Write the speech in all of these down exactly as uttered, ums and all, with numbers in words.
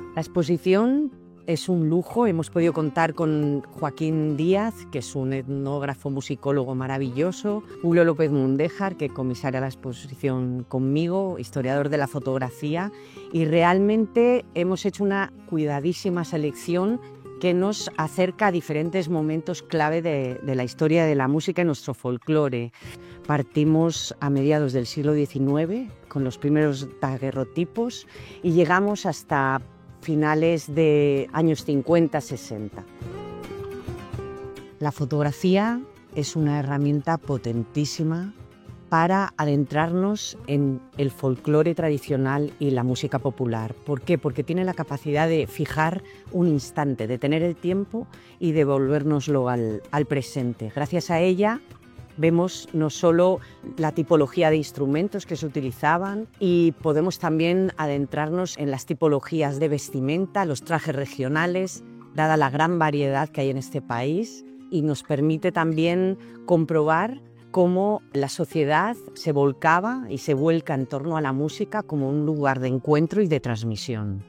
La exposición es un lujo. Hemos podido contar con Joaquín Díaz, que es un etnógrafo musicólogo maravilloso, Julio López Mundéjar, que comisaria la exposición conmigo, historiador de la fotografía, y realmente hemos hecho una cuidadísima selección que nos acerca a diferentes momentos clave de, de la historia de la música y nuestro folclore. Partimos a mediados del siglo diecinueve con los primeros daguerrotipos y llegamos hasta finales de años cincuenta sesenta. La fotografía es una herramienta potentísima para adentrarnos en el folclore tradicional y la música popular. ¿Por qué? Porque tiene la capacidad de fijar un instante, de tener el tiempo y devolvérnoslo al, al presente. Gracias a ella vemos no solo la tipología de instrumentos que se utilizaban, y podemos también adentrarnos en las tipologías de vestimenta, los trajes regionales, dada la gran variedad que hay en este país, y nos permite también comprobar cómo la sociedad se volcaba y se vuelca en torno a la música como un lugar de encuentro y de transmisión.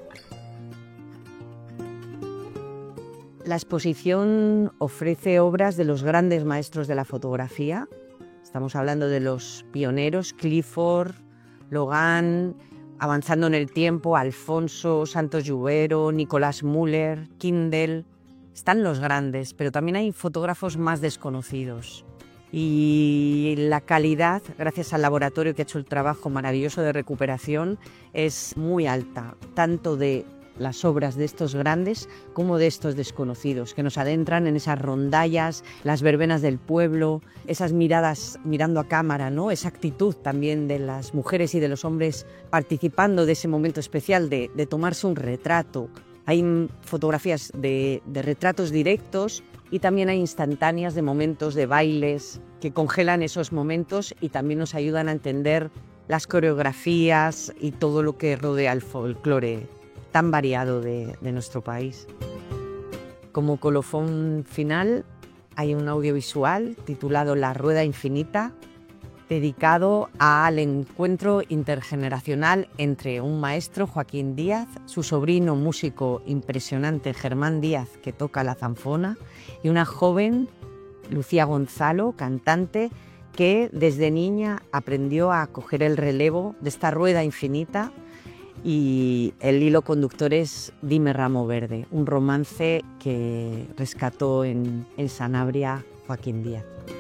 La exposición ofrece obras de los grandes maestros de la fotografía. Estamos hablando de los pioneros, Clifford, Logan, avanzando en el tiempo, Alfonso, Santos Lluvero, Nicolás Müller, Kindel. Están los grandes, pero también hay fotógrafos más desconocidos. Y la calidad, gracias al laboratorio que ha hecho el trabajo maravilloso de recuperación, es muy alta, tanto de las obras de estos grandes como de estos desconocidos, que nos adentran en esas rondallas, las verbenas del pueblo, esas miradas mirando a cámara, ¿no? Esa actitud también de las mujeres y de los hombres participando de ese momento especial de, de tomarse un retrato. Hay fotografías de, de retratos directos y también hay instantáneas de momentos de bailes que congelan esos momentos y también nos ayudan a entender las coreografías y todo lo que rodea el folclore tan variado de, de nuestro país. Como colofón final hay un audiovisual titulado La Rueda Infinita, dedicado al encuentro intergeneracional entre un maestro, Joaquín Díaz, su sobrino músico impresionante, Germán Díaz, que toca la zanfona, y una joven, Lucía Gonzalo, cantante, que desde niña aprendió a coger el relevo de esta rueda infinita, y el hilo conductor es Dime Ramo Verde, un romance que rescató en, en Sanabria Joaquín Díaz.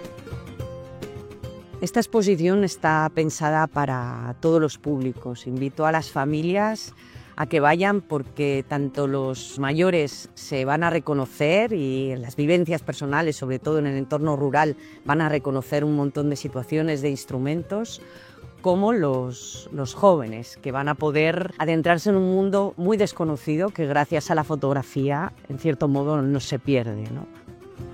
Esta exposición está pensada para todos los públicos. Invito a las familias a que vayan porque tanto los mayores se van a reconocer y en las vivencias personales, sobre todo en el entorno rural, van a reconocer un montón de situaciones, de instrumentos, como los, los jóvenes, que van a poder adentrarse en un mundo muy desconocido que gracias a la fotografía, en cierto modo, no se pierde, ¿no?